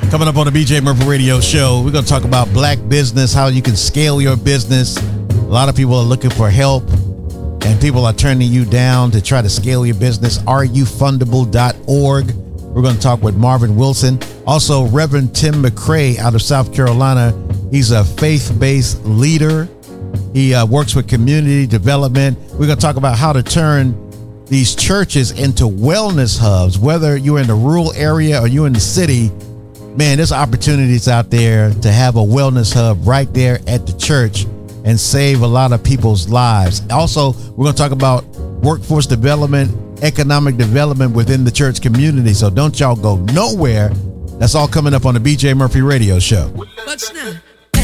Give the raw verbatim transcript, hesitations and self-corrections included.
Coming up on the B J Murphy Radio Show, we're going to talk about black business, how you can scale your business. A lot of people are looking for help, and people are turning you down to try to scale your business. are you fundable dot org. We're going to talk with Marvin Wilson. Also, Reverend Tim McCray out of South Carolina. He's a faith-based leader. He uh, works with community development. We're going to talk about how to turn these churches into wellness hubs, whether you're in the rural area or you're in the city. Man, there's opportunities out there to have a wellness hub right there at the church and save a lot of people's lives. Also, we're going to talk about workforce development, economic development within the church community. So don't y'all go nowhere. That's all coming up on the B J Murphy Radio Show. What's now?